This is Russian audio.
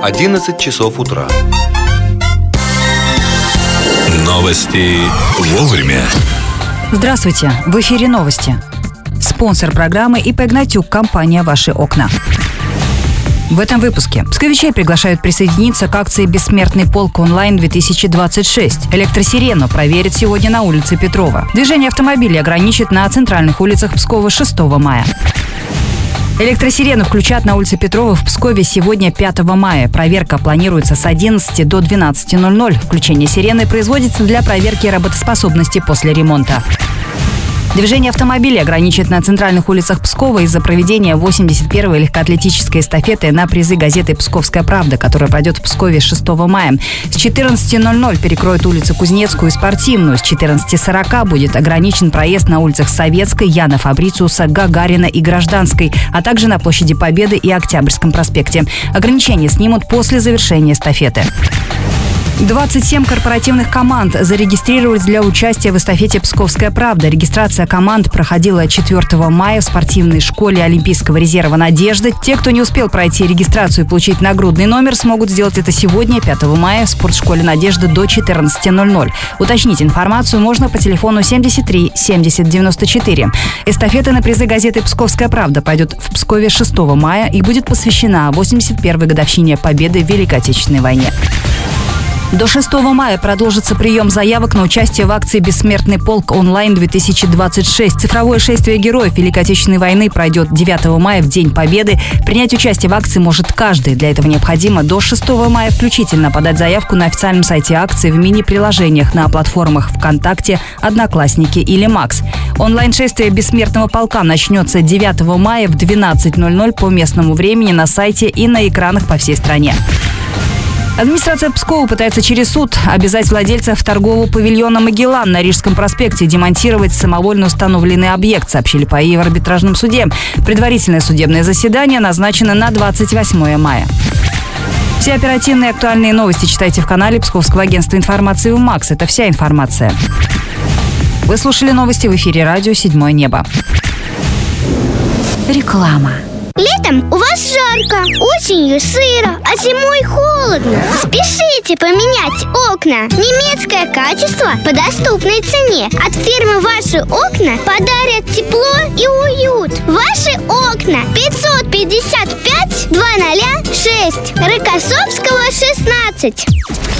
11 часов утра. Новости вовремя. Здравствуйте, в эфире новости. Спонсор программы ИП «Гнатюк», компания «Ваши окна». В этом выпуске псковичей приглашают присоединиться к акции «Бессмертный полк онлайн-2026». Электросирену проверят сегодня на улице Петрова. Движение автомобилей ограничат на центральных улицах Пскова 6 мая. Электросирену включат на улице Петрова в Пскове сегодня 5 мая. Проверка планируется с 11 до 12:00. Включение сирены производится для проверки работоспособности после ремонта. Движение автомобилей ограничат на центральных улицах Пскова из-за проведения 81-й легкоатлетической эстафеты на призы газеты «Псковская правда», которая пройдет в Пскове 6 мая. С 14:00 перекроют улицу Кузнецкую и Спортивную. С 14:40 будет ограничен проезд на улицах Советской, Яна Фабрициуса, Гагарина и Гражданской, а также на площади Победы и Октябрьском проспекте. Ограничения снимут после завершения эстафеты. 27 корпоративных команд зарегистрировались для участия в эстафете «Псковская правда». Регистрация команд проходила 4 мая в спортивной школе Олимпийского резерва «Надежда». Те, кто не успел пройти регистрацию и получить нагрудный номер, смогут сделать это сегодня, 5 мая, в спортшколе «Надежда» до 14:00. Уточнить информацию можно по телефону 73 70 94. Эстафета на призы газеты «Псковская правда» пойдет в Пскове 6 мая и будет посвящена 81-й годовщине Победы в Великой Отечественной войне. До 6 мая продолжится прием заявок на участие в акции «Бессмертный полк онлайн-2026». Цифровое шествие героев Великой Отечественной войны пройдет 9 мая в День Победы. Принять участие в акции может каждый. Для этого необходимо до 6 мая включительно подать заявку на официальном сайте акции в мини-приложениях на платформах ВКонтакте, Одноклассники или Макс. Онлайн-шествие «Бессмертного полка» начнется 9 мая в 12:00 по местному времени на сайте и на экранах по всей стране. Администрация Пскова пытается через суд обязать владельцев торгового павильона «Магеллан» на Рижском проспекте демонтировать самовольно установленный объект, сообщили ПАИ в арбитражном суде. Предварительное судебное заседание назначено на 28 мая. Все оперативные и актуальные новости читайте в канале Псковского агентства информации УМАКС. Это вся информация. Вы слушали новости в эфире радио «Седьмое небо». Реклама. Летом у вас жарко, осенью сыро, а зимой холодно. Спешите поменять окна. Немецкое качество по доступной цене. От фирмы «Ваши окна» подарят тепло и уют. «Ваши окна» 555 206, Рокоссовского 16.